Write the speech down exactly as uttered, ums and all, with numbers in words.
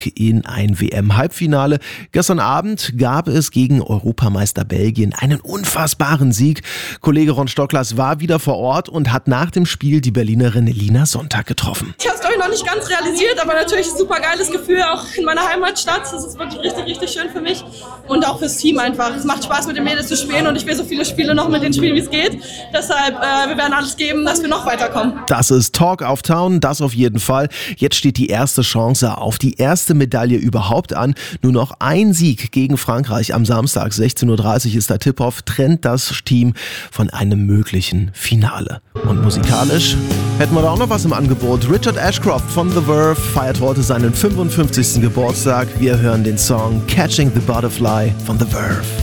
in ein W M-Halbfinale. Gestern Abend gab es gegen Europameister Belgien einen unfassbaren Sieg. Kollege Ron Stocklas war wieder vor Ort und hat nach dem Spiel die Berlinerin Lina Sonntag getroffen. Ich habe es, glaube ich, noch nicht ganz realisiert, aber natürlich ein super geiles Gefühl, auch in meiner Heimatstadt. Das ist wirklich richtig, richtig schön für mich und auch fürs Team einfach. Es macht Spaß, mit den Mädels zu spielen und ich will so viele Spiele noch mit denen spielen, wie es geht. Deshalb, äh, wir werden alles geben, dass wir noch weiterkommen. Das ist Talk of Town, das auf jeden Fall. Jetzt steht die erste Chance auf die erste Medaille überhaupt an. Nur noch ein Sieg gegen Frankreich am Samstag, sechzehn Uhr dreißig ist der Tip-Off, trennt das Team von einem möglichen Finale. Und musikalisch hätten wir da auch noch was im Angebot. Richard Ashcroft von The Verve feiert heute seinen fünfundfünfzigsten Geburtstag. Wir hören den Song Catching the Butterfly von The Verve.